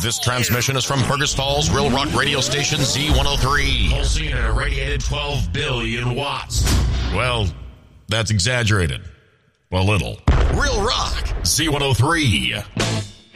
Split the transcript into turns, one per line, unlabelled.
This transmission is from Fergus Falls, Real Rock radio station Z103.
Pulsing at a radiated 12 billion watts.
Well, that's exaggerated. A little. Real Rock, Z103.